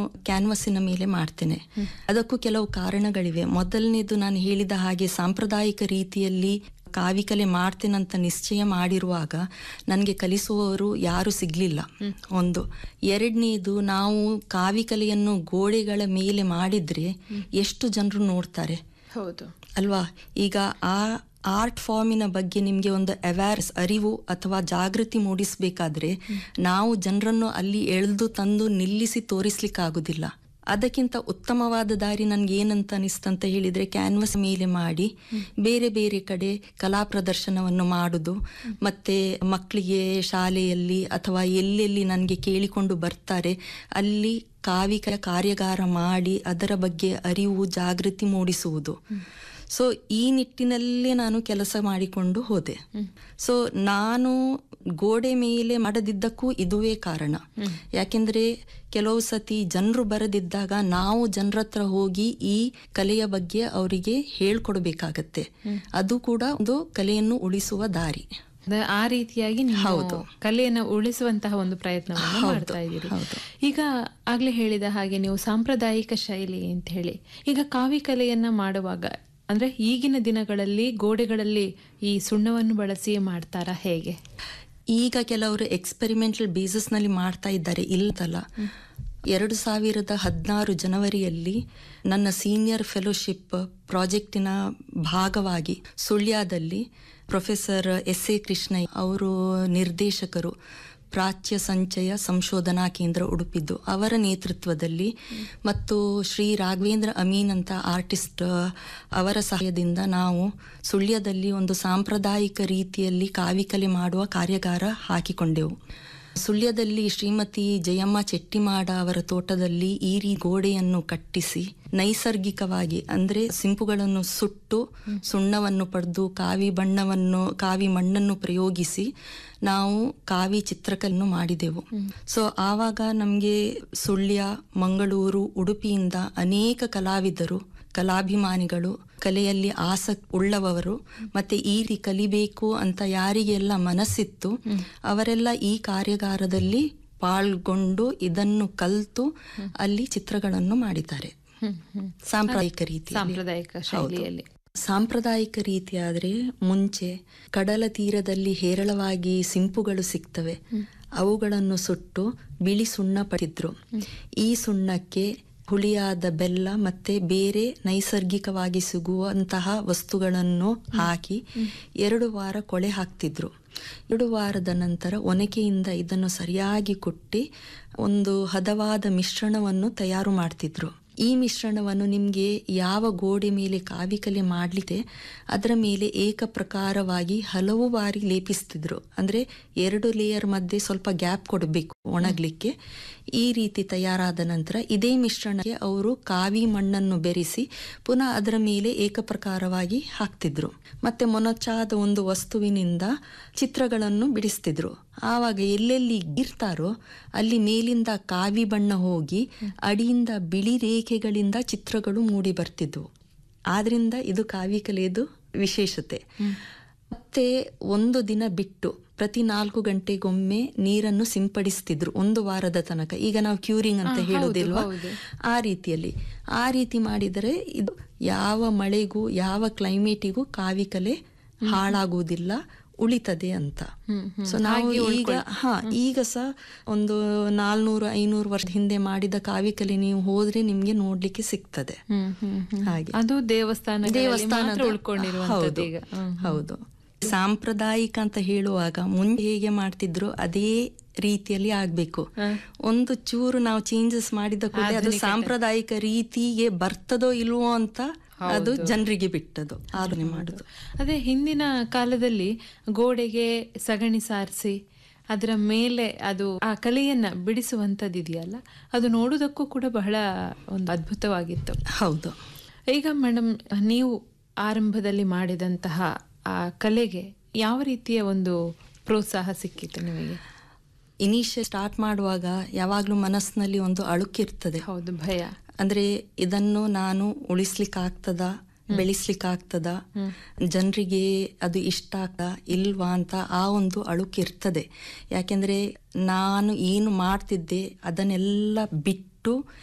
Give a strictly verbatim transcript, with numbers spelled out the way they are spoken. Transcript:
ಕ್ಯಾನ್ವಸಿನ ಮೇಲೆ ಮಾಡ್ತೇನೆ. ಅದಕ್ಕೂ ಕೆಲವು ಕಾರಣಗಳಿವೆ. ಮೊದಲನೇದು, ನಾನು ಹೇಳಿದ ಹಾಗೆ ಸಾಂಪ್ರದಾಯಿಕ ರೀತಿಯಲ್ಲಿ ಕಾವಿಕಲೆ ಮಾಡ್ತೇನಂತ ನಿಶ್ಚಯ ಮಾಡಿರುವಾಗ ನನಗೆ ಕಲಿಸುವವರು ಯಾರು ಸಿಗ್ಲಿಲ್ಲ ಒಂದು. ಎರಡನೇದು, ನಾವು ಕಾವಿಕಲೆಯನ್ನು ಗೋಡೆಗಳ ಮೇಲೆ ಮಾಡಿದ್ರೆ ಎಷ್ಟು ಜನರು ನೋಡ್ತಾರೆ, ಹೌದು ಅಲ್ವಾ? ಈಗ ಆ ಆರ್ಟ್ ಫಾರ್ಮಿನ ಬಗ್ಗೆ ನಿಮಗೆ ಒಂದು ಅವೇರ್ಸ್ ಅರಿವು ಅಥವಾ ಜಾಗೃತಿ ಮೂಡಿಸಬೇಕಾದ್ರೆ ನಾವು ಜನರನ್ನು ಅಲ್ಲಿ ಎಳೆದು ತಂದು ನಿಲ್ಲಿಸಿ ತೋರಿಸ್ಲಿಕ್ಕಾಗೋದಿಲ್ಲ. ಅದಕ್ಕಿಂತ ಉತ್ತಮವಾದ ದಾರಿ ನನ್ಗೆ ಏನಂತ ಅನಿಸ್ತಂತ ಹೇಳಿದ್ರೆ, ಕ್ಯಾನ್ವಸ್ ಮೇಲೆ ಮಾಡಿ ಬೇರೆ ಬೇರೆ ಕಡೆ ಕಲಾ ಪ್ರದರ್ಶನವನ್ನು ಮಾಡುದು, ಮತ್ತೆ ಮಕ್ಕಳಿಗೆ ಶಾಲೆಯಲ್ಲಿ ಅಥವಾ ಎಲ್ಲೆಲ್ಲಿ ನನಗೆ ಕೇಳಿಕೊಂಡು ಬರ್ತಾರೆ ಅಲ್ಲಿ ಕಾವಿಕ ಕಾರ್ಯಾಗಾರ ಮಾಡಿ ಅದರ ಬಗ್ಗೆ ಅರಿವು ಜಾಗೃತಿ ಮೂಡಿಸುವುದು. ಸೊ ಈ ನಿಟ್ಟಿನಲ್ಲೇ ನಾನು ಕೆಲಸ ಮಾಡಿಕೊಂಡು ಹೋದೆ. ಸೊ ನಾನು ಗೋಡೆ ಮೇಲೆ ಮಾಡದಿದ್ದಕ್ಕೂ ಇದುವೇ ಕಾರಣ. ಯಾಕೆಂದ್ರೆ ಕೆಲವು ಸತಿ ಜನರು ಬರದಿದ್ದಾಗ ನಾವು ಜನರ ಹತ್ರ ಹೋಗಿ ಈ ಕಲೆಯ ಬಗ್ಗೆ ಅವರಿಗೆ ಹೇಳ್ಕೊಡ್ಬೇಕಾಗತ್ತೆ. ಅದು ಕೂಡ ಒಂದು ಕಲೆಯನ್ನು ಉಳಿಸುವ ದಾರಿ. ಆ ರೀತಿಯಾಗಿ ನೀವು ಕಲೆಯನ್ನು ಉಳಿಸುವಂತಹ ಒಂದು ಪ್ರಯತ್ನವನ್ನು ಮಾಡ್ತಾ ಇದ್ದೀರಿ. ಈಗ ಆಗ್ಲೇ ಹೇಳಿದ ಹಾಗೆ ನೀವು ಸಾಂಪ್ರದಾಯಿಕ ಶೈಲಿ ಅಂತ ಹೇಳಿ, ಈಗ ಕಾವಿ ಕಲೆಯನ್ನ ಮಾಡುವಾಗ ಅಂದ್ರೆ ಈಗಿನ ದಿನಗಳಲ್ಲಿ ಗೋಡೆಗಳಲ್ಲಿ ಈ ಸುಣ್ಣವನ್ನು ಬಳಸಿ ಮಾಡ್ತಾರಾ, ಹೇಗೆ? ಈಗ ಕೆಲವರು ಎಕ್ಸ್ಪೆರಿಮೆಂಟಲ್ ಬೇಸಿಸ್ ನಲ್ಲಿ ಮಾಡ್ತಾ ಇದ್ದಾರೆ, ಇಲ್ಲದಲ್ಲ. ಎರಡು ಸಾವಿರದ ಹದಿನಾರು ಜನವರಿಯಲ್ಲಿ ನನ್ನ ಸೀನಿಯರ್ ಫೆಲೋಶಿಪ್ ಪ್ರಾಜೆಕ್ಟಿನ ಭಾಗವಾಗಿ ಸುಳ್ಯದಲ್ಲಿ ಪ್ರೊಫೆಸರ್ ಎಸ್ ಎ ಕೃಷ್ಣಯ್ಯ ಅವರು ನಿರ್ದೇಶಕರು, ಪ್ರಾಚ್ಯ ಸಂಚಯ ಸಂಶೋಧನಾ ಕೇಂದ್ರ ಉಡುಪಿದ್ದು, ಅವರ ನೇತೃತ್ವದಲ್ಲಿ ಮತ್ತು ಶ್ರೀ ರಾಘವೇಂದ್ರ ಅಮೀನ್ ಅಂತ ಆರ್ಟಿಸ್ಟ್ ಅವರ ಸಹಾಯದಿಂದ ನಾವು ಸುಳ್ಯದಲ್ಲಿ ಒಂದು ಸಾಂಪ್ರದಾಯಿಕ ರೀತಿಯಲ್ಲಿ ಕಾವಿಕಲೆ ಮಾಡುವ ಕಾರ್ಯಾಗಾರ ಹಾಕಿಕೊಂಡೆವು. ಸುಳ್ಯದಲ್ಲಿ ಶ್ರೀಮತಿ ಜಯಮ್ಮ ಚೆಟ್ಟಿಮಾಡ ಅವರ ತೋಟದಲ್ಲಿ ಈ ರೀ ಗೋಡೆಯನ್ನು ಕಟ್ಟಿಸಿ ನೈಸರ್ಗಿಕವಾಗಿ ಅಂದ್ರೆ ಸಿಂಪುಗಳನ್ನು ಸುಟ್ಟು ಸುಣ್ಣವನ್ನು ಪಡೆದು ಕಾವಿ ಬಣ್ಣವನ್ನು ಕಾವಿ ಮಣ್ಣನ್ನು ಪ್ರಯೋಗಿಸಿ ನಾವು ಕಾವಿ ಚಿತ್ರಕಲೆಯನ್ನು ಮಾಡಿದೆವು. ಸೊ ಆವಾಗ ನಮಗೆ ಸುಳ್ಯ, ಮಂಗಳೂರು, ಉಡುಪಿಯಿಂದ ಅನೇಕ ಕಲಾವಿದರು, ಕಲಾಭಿಮಾನಿಗಳು, ಕಲೆಯಲ್ಲಿ ಆಸಕ್ತಿ ಉಳ್ಳವರು ಮತ್ತೆ ಈ ರೀತಿ ಕಲಿಬೇಕು ಅಂತ ಯಾರಿಗೆಲ್ಲ ಮನಸ್ಸಿತ್ತು ಅವರೆಲ್ಲ ಈ ಕಾರ್ಯಾಗಾರದಲ್ಲಿ ಪಾಲ್ಗೊಂಡು ಇದನ್ನು ಕಲಿತು ಅಲ್ಲಿ ಚಿತ್ರಗಳನ್ನು ಮಾಡಿದ್ದಾರೆ ಸಾಂಪ್ರದಾಯಿಕ ರೀತಿ ಸಾಂಪ್ರದಾಯಿಕ ಶೈಲಿಯಲ್ಲಿ. ಸಾಂಪ್ರದಾಯಿಕ ರೀತಿ ಆದ್ರೆ ಮುಂಚೆ ಕಡಲ ತೀರದಲ್ಲಿ ಹೇರಳವಾಗಿ ಸಿಂಪುಗಳು ಸಿಗ್ತವೆ, ಅವುಗಳನ್ನು ಸುಟ್ಟು ಬಿಳಿ ಸುಣ್ಣ ಪಡೆದಿದ್ರು. ಈ ಸುಣ್ಣಕ್ಕೆ ಹುಳಿಯಾದ ಬೆಲ್ಲ ಮತ್ತೆ ಬೇರೆ ನೈಸರ್ಗಿಕವಾಗಿ ಸಿಗುವಂತಹ ವಸ್ತುಗಳನ್ನು ಹಾಕಿ ಎರಡು ವಾರ ಕೊಳೆ ಹಾಕ್ತಿದ್ರು. ಎರಡು ವಾರದ ನಂತರ ಒನಕೆಯಿಂದ ಇದನ್ನು ಸರಿಯಾಗಿ ಕುಟ್ಟಿ ಒಂದು ಹದವಾದ ಮಿಶ್ರಣವನ್ನು ತಯಾರು ಮಾಡ್ತಿದ್ರು. ಈ ಮಿಶ್ರಣವನ್ನು ನಿಮಗೆ ಯಾವ ಗೋಡೆ ಮೇಲೆ ಕಾವಿಕಲೆ ಮಾಡ್ಲಿಕ್ಕೆ ಅದರ ಮೇಲೆ ಏಕಪ್ರಕಾರವಾಗಿ ಹಲವು ಬಾರಿ ಲೇಪಿಸ್ತಿದ್ರು. ಅಂದ್ರೆ ಎರಡು ಲೇಯರ್ ಮಧ್ಯೆ ಸ್ವಲ್ಪ ಗ್ಯಾಪ್ ಕೊಡಬೇಕು ಒಣಗ್ಲಿಕ್ಕೆ. ಈ ರೀತಿ ತಯಾರಾದ ನಂತರ ಇದೇ ಮಿಶ್ರಣಕ್ಕೆ ಅವರು ಕಾವಿ ಮಣ್ಣನ್ನು ಬೆರೆಸಿ ಪುನಃ ಅದರ ಮೇಲೆ ಏಕಪ್ರಕಾರವಾಗಿ ಹಾಕ್ತಿದ್ರು. ಮತ್ತೆ ಮೊನಚಾದ ಒಂದು ವಸ್ತುವಿನಿಂದ ಚಿತ್ರಗಳನ್ನು ಬಿಡಿಸ್ತಿದ್ರು. ಆವಾಗ ಎಲ್ಲೆಲ್ಲಿ ಇರ್ತಾರೋ ಅಲ್ಲಿ ಮೇಲಿಂದ ಕಾವಿ ಬಣ್ಣ ಹೋಗಿ ಅಡಿಯಿಂದ ಬಿಳಿ ರೇಖೆಗಳಿಂದ ಚಿತ್ರಗಳು ಮೂಡಿ ಬರ್ತಿದ್ವು. ಆದ್ರಿಂದ ಇದು ಕಾವಿ ಕಲೆಯದು ವಿಶೇಷತೆ. ಮತ್ತೆ ಒಂದು ದಿನ ಬಿಟ್ಟು ಪ್ರತಿ ನಾಲ್ಕು ಗಂಟೆಗೊಮ್ಮೆ ನೀರನ್ನು ಸಿಂಪಡಿಸ್ತಿದ್ರು ಒಂದು ವಾರದ ತನಕ. ಈಗ ನಾವು ಕ್ಯೂರಿಂಗ್ ಅಂತ ಹೇಳುದಿಲ್ವಾ, ಆ ರೀತಿಯಲ್ಲಿ ಆ ರೀತಿ ಮಾಡಿದರೆ ಇದು ಯಾವ ಮಳೆಗೂ ಯಾವ ಕ್ಲೈಮೇಟಿಗೂ ಕಾವಿಕಲೆ ಹಾಳಾಗುವುದಿಲ್ಲ, ಉಳಿತದೆ ಅಂತ. ಸೊ ನಾವು ಈಗ ಹಾ ಈಗ ಸಹ ಒಂದು ನಾಲ್ನೂರು ಐನೂರು ವರ್ಷ ಹಿಂದೆ ಮಾಡಿದ ಕಾವಿಕಲೆ ನೀವು ಹೋದ್ರೆ ನಿಮ್ಗೆ ನೋಡ್ಲಿಕ್ಕೆ ಸಿಗ್ತದೆ. ಹಾಗೆ ಅದು ದೇವಸ್ಥಾನ ದೇವಸ್ಥಾನ ಹೌದು ಹೌದು. ಸಾಂಪ್ರದಾಯಿಕ ಅಂತ ಹೇಳುವಾಗ ಮುಂದೆ ಹೇಗೆ ಮಾಡ್ತಿದ್ರು ಅದೇ ರೀತಿಯಲ್ಲಿ ಆಗ್ಬೇಕು. ಒಂದು ಚೂರು ನಾವು ಚೇಂಜಸ್ ಮಾಡಿದ ಕೂಡ ಅದು ಸಾಂಪ್ರದಾಯಿಕ ರೀತಿಗೆ ಬರ್ತದೋ ಇಲ್ವೋ ಅಂತ ಅದು ಜನರಿಗೆ ಬಿಟ್ಟದು ಆಲೋಚನೆ ಮಾಡುದು. ಅದೇ ಹಿಂದಿನ ಕಾಲದಲ್ಲಿ ಗೋಡೆಗೆ ಸಗಣಿ ಸಾರಿಸಿ ಅದರ ಮೇಲೆ ಅದು ಆ ಕಲೆಯನ್ನ ಬಿಡಿಸುವಂಥದ್ದು ಇದೆಯಲ್ಲ, ಅದು ನೋಡುವುದಕ್ಕೂ ಕೂಡ ಬಹಳ ಒಂದು ಅದ್ಭುತವಾಗಿತ್ತು. ಹೌದು. ಈಗ ಮೇಡಮ್, ನೀವು ಆರಂಭದಲ್ಲಿ ಮಾಡಿದಂತಹ ಆ ಕಲೆಗೆ ಯಾವ ರೀತಿಯ ಒಂದು ಪ್ರೋತ್ಸಾಹ ಸಿಕ್ಕಿತ್ತು ನಿಮಗೆ? ಇನಿಷಿಯಲ್ ಸ್ಟಾರ್ಟ್ ಮಾಡುವಾಗ ಯಾವಾಗ್ಲೂ ಮನಸ್ಸಿನಲ್ಲಿ ಒಂದು ಅಳುಕಿರ್ತದೆ. ಹೌದು, ಭಯ. ಅಂದ್ರೆ ಇದನ್ನು ನಾನು ಉಳಿಸ್ಲಿಕ್ಕಾಗ್ತದ, ಬೆಳೆಸ್ಲಿಕ್ಕಾಗ್ತದ, ಜನರಿಗೆ ಅದು ಇಷ್ಟ ಆಗ್ತಾ ಇಲ್ವಾ ಅಂತ ಆ ಒಂದು ಅಳುಕಿರ್ತದೆ. ಯಾಕೆಂದ್ರೆ ನಾನು ಏನು ಮಾಡ್ತಿದ್ದೆ ಅದನ್ನೆಲ್ಲ ಬಿಟ್ಟು